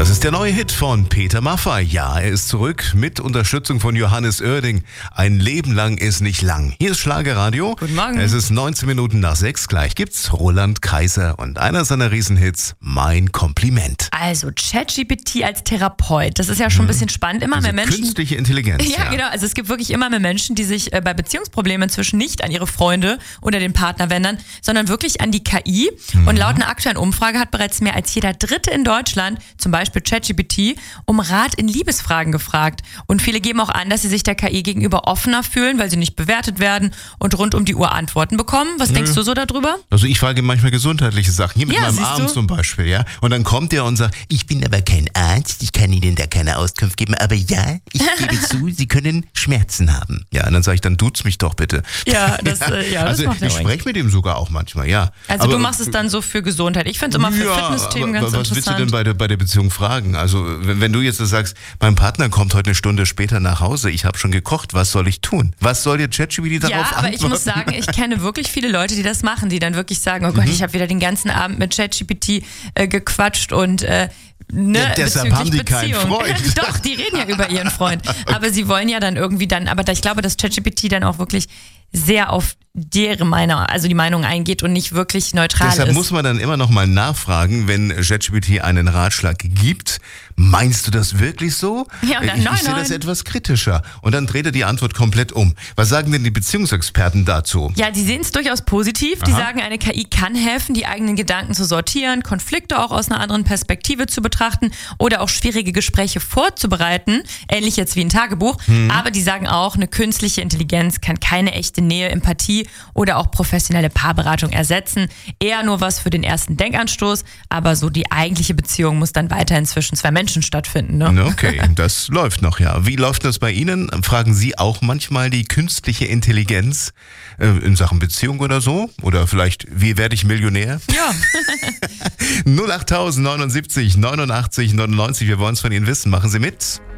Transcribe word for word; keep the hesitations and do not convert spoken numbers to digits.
Das ist der neue Hit von Peter Maffay. Ja, er ist zurück mit Unterstützung von Johannes Oerding. Ein Leben lang ist nicht lang. Hier ist Schlagerradio. Guten Morgen. Es ist neunzehn Minuten nach sechs. Gleich gibt's Roland Kaiser und einer seiner Riesenhits, Mein Kompliment. Also ChatGPT als Therapeut, das ist ja schon ein bisschen spannend. Immer Diese mehr Menschen. Künstliche Intelligenz. Ja, ja, genau. Also es gibt wirklich immer mehr Menschen, die sich äh, bei Beziehungsproblemen inzwischen nicht an ihre Freunde oder den Partner wenden, sondern wirklich an die K I. Mhm. Und laut einer aktuellen Umfrage hat bereits mehr als jeder Dritte in Deutschland, zum Beispiel ChatGPT, um Rat in Liebesfragen gefragt. Und viele geben auch an, dass sie sich der K I gegenüber offener fühlen, weil sie nicht bewertet werden und rund um die Uhr Antworten bekommen. Was mhm. denkst du so darüber? Also ich frage manchmal gesundheitliche Sachen, hier mit Ja, meinem siehst Arm du? zum Beispiel, ja. Und dann kommt der und sagt, ich bin aber kein Arzt, ich kann Ihnen da keine Auskunft geben, aber ja, ich gebe zu, Sie können Schmerzen haben. Ja, und dann sage ich, dann duzt mich doch bitte. Ja, das, äh, ja, das also macht er ich auch spreche mit ihm sogar auch manchmal, ja. Also aber, du machst es dann so für Gesundheit. Ich finde es immer für ja, Fitnessthemen aber, ganz aber was interessant. willst du denn bei der, bei der Beziehung fragen? Also wenn, wenn du jetzt so sagst, mein Partner kommt heute eine Stunde später nach Hause, ich habe schon gekocht, was soll ich tun? Was soll dir ChatGPT darauf Ja, aber antworten? ich muss sagen, ich kenne wirklich viele Leute, die das machen, die dann wirklich sagen, oh Gott, Mhm. ich habe wieder den ganzen Abend mit ChatGPT äh, gequatscht und äh, ne, Ja, deshalb bezüglich haben die keinen Beziehung. Freund. Doch, die reden ja über ihren Freund. Aber sie wollen ja dann irgendwie dann, aber da, ich glaube, dass ChatGPT dann auch wirklich sehr auf deren Meinung, also die Meinung eingeht und nicht wirklich neutral Deshalb ist. muss man dann immer noch mal nachfragen, wenn ChatGPT einen Ratschlag gibt. Meinst du das wirklich so? Ja, oder ich nein, ich sehe nein. das etwas kritischer. Und dann dreht er die Antwort komplett um. Was sagen denn die Beziehungsexperten dazu? Ja, die sehen es durchaus positiv. Die Aha. sagen, eine K I kann helfen, die eigenen Gedanken zu sortieren, Konflikte auch aus einer anderen Perspektive zu betrachten oder auch schwierige Gespräche vorzubereiten, ähnlich jetzt wie ein Tagebuch. Mhm. Aber die sagen auch, eine künstliche Intelligenz kann keine echte Nähe, Empathie oder auch professionelle Paarberatung ersetzen. Eher nur was für den ersten Denkanstoß, aber so die eigentliche Beziehung muss dann weiterhin zwischen zwei Menschen stattfinden. Ne? Okay, das läuft noch, ja. Wie läuft das bei Ihnen? Fragen Sie auch manchmal die künstliche Intelligenz äh, in Sachen Beziehung oder so? Oder vielleicht, wie werde ich Millionär? Ja. null acht neunundsiebzig neunundachtzig neunundneunzig, wir wollen es von Ihnen wissen. Machen Sie mit.